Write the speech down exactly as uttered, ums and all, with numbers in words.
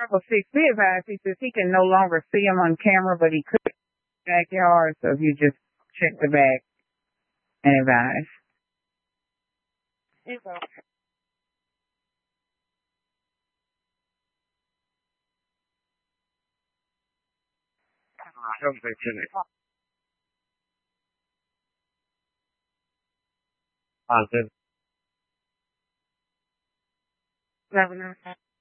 Number six, be advised, he says he can no longer see him on camera, but he could in the backyard, so if you just check the back and advise. Here you go. Something to me. Positive. Governor.